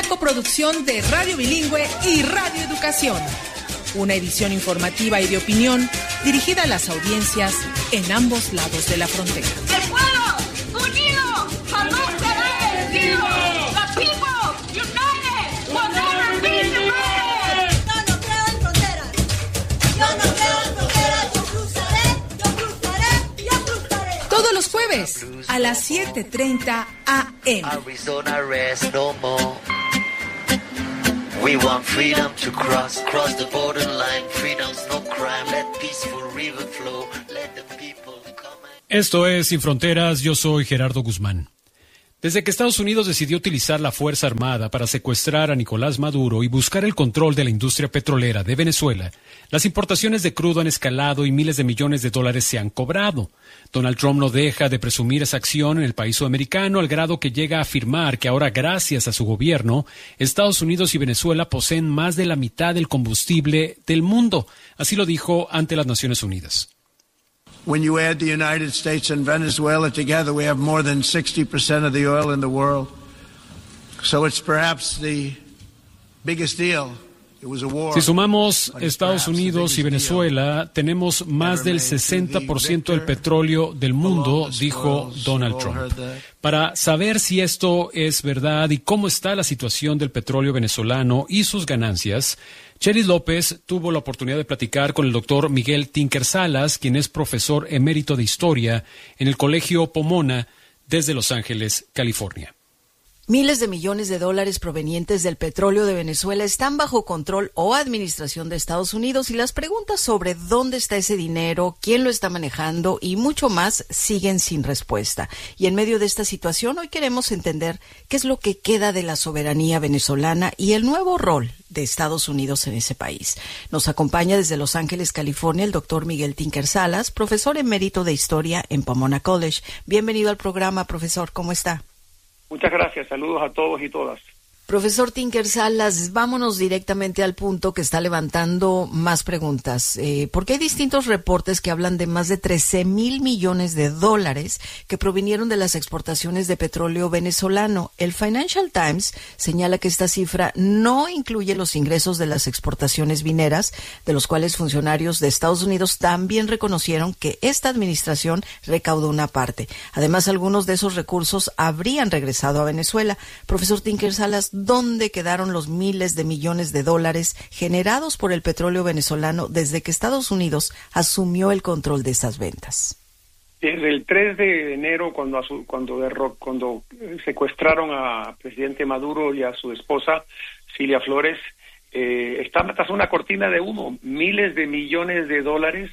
coproducción de Radio Bilingüe y Radio Educación. Una edición informativa y de opinión dirigida a las audiencias en ambos lados de la frontera. ¡El pueblo unido jamás será vencido! ¡The people united will never be divided! Yo no creo en fronteras. Yo no creo en fronteras. Yo cruzaré, yo cruzaré. Todos los jueves a las 7:30 a.m. Arizona rest no more. We want freedom to cross the borderline. Freedom's no crime. Let peaceful river flow. Let the people come. Esto es Sin Fronteras, yo soy Gerardo Guzmán. Desde que Estados Unidos decidió utilizar la Fuerza Armada para secuestrar a Nicolás Maduro y buscar el control de la industria petrolera de Venezuela, las importaciones de crudo han escalado y miles de millones de dólares se han cobrado. Donald Trump no deja de presumir esa acción en el país sudamericano al grado que llega a afirmar que ahora, gracias a su gobierno, Estados Unidos y Venezuela poseen más de la mitad del combustible del mundo. Así lo dijo ante las Naciones Unidas. When you add the United States and Venezuela together, we have more than 60% of the oil in the world. So it's perhaps the biggest deal. It was a war. Si sumamos Estados Unidos y Venezuela, tenemos más del 60% del petróleo del mundo, dijo Donald Trump. Para saber si esto es verdad y cómo está la situación del petróleo venezolano y sus ganancias, Chelis López tuvo la oportunidad de platicar con el doctor Miguel Tinker Salas, quien es profesor emérito de Historia en el Colegio Pomona desde Los Ángeles, California. Miles de millones de dólares provenientes del petróleo de Venezuela están bajo control o administración de Estados Unidos y las preguntas sobre dónde está ese dinero, quién lo está manejando y mucho más siguen sin respuesta. Y en medio de esta situación hoy queremos entender qué es lo que queda de la soberanía venezolana y el nuevo rol de Estados Unidos en ese país. Nos acompaña desde Los Ángeles, California, el doctor Miguel Tinker Salas, profesor emérito de Historia en Pomona College. Bienvenido al programa, profesor. ¿Cómo está? Muchas gracias, saludos a todos y todas. Profesor Tinker Salas, vámonos directamente al punto que está levantando más preguntas, porque hay distintos reportes que hablan de más de 13,000 millones de dólares que provinieron de las exportaciones de petróleo venezolano. El Financial Times señala que esta cifra no incluye los ingresos de las exportaciones mineras, de los cuales funcionarios de Estados Unidos también reconocieron que esta administración recaudó una parte. Además, algunos de esos recursos habrían regresado a Venezuela. Profesor Tinker Salas, ¿dónde quedaron los miles de millones de dólares generados por el petróleo venezolano desde que Estados Unidos asumió el control de esas ventas? Desde el 3 de enero, cuando secuestraron a presidente Maduro y a su esposa, Cilia Flores, está tras una cortina de humo. Miles de millones de dólares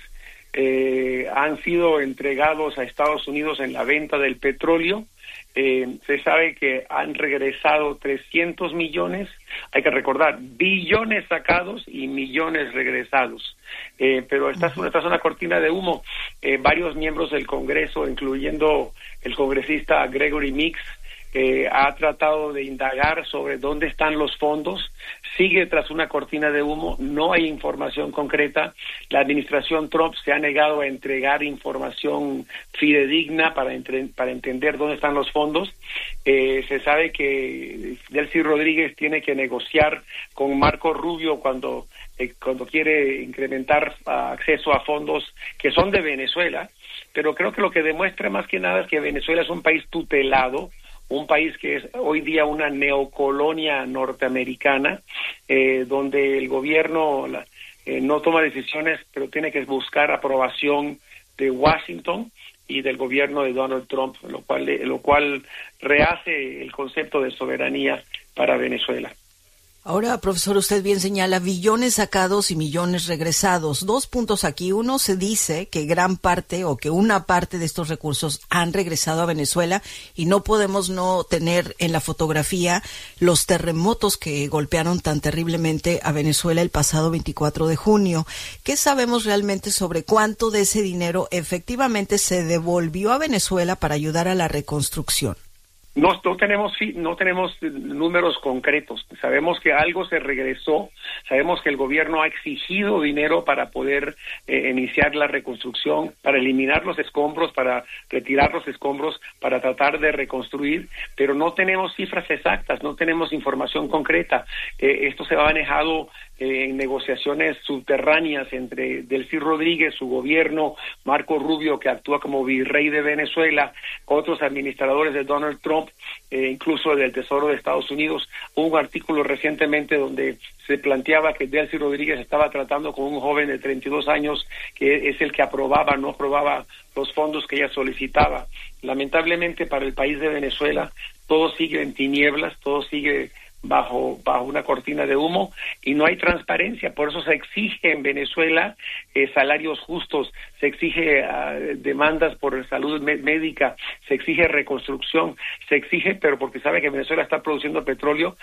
han sido entregados a Estados Unidos en la venta del petróleo. Se sabe que han regresado 300 millones, hay que recordar, billones sacados y millones regresados. Pero esta es una cortina de humo. Varios miembros del Congreso, incluyendo el congresista Gregory Meeks, ha tratado de indagar sobre dónde están los fondos. Sigue tras una cortina de humo, no hay información concreta. La administración Trump se ha negado a entregar información fidedigna para entender dónde están los fondos. Se sabe que Delcy Rodríguez tiene que negociar con Marco Rubio cuando quiere incrementar acceso a fondos que son de Venezuela, pero creo que lo que demuestra más que nada es que Venezuela es un país tutelado, un país que es hoy día una neocolonia norteamericana, donde el gobierno no toma decisiones, pero tiene que buscar aprobación de Washington y del gobierno de Donald Trump, lo cual rehace el concepto de soberanía para Venezuela. Ahora, profesor, usted bien señala billones sacados y millones regresados. 2 puntos aquí. Uno, se dice que gran parte o que una parte de estos recursos han regresado a Venezuela y no podemos no tener en la fotografía los terremotos que golpearon tan terriblemente a Venezuela el pasado 24 de junio. ¿Qué sabemos realmente sobre cuánto de ese dinero efectivamente se devolvió a Venezuela para ayudar a la reconstrucción? No tenemos números concretos. Sabemos que algo se regresó. Sabemos que el gobierno ha exigido dinero para poder iniciar la reconstrucción, para eliminar los escombros, para retirar los escombros, para tratar de reconstruir, pero no tenemos cifras exactas, no tenemos información concreta. Esto se ha manejado en negociaciones subterráneas entre Delcy Rodríguez, su gobierno, Marco Rubio, que actúa como virrey de Venezuela, otros administradores de Donald Trump, incluso del Tesoro de Estados Unidos. Hubo un artículo recientemente donde se planteaba que Delcy Rodríguez estaba tratando con un joven de 32 años que es el que no aprobaba los fondos que ella solicitaba. Lamentablemente para el país de Venezuela todo sigue en tinieblas, todo sigue bajo una cortina de humo y no hay transparencia. Por eso se exige en Venezuela salarios justos, se exige demandas por salud médica, se exige reconstrucción, se exige, pero porque sabe que Venezuela está produciendo petróleo,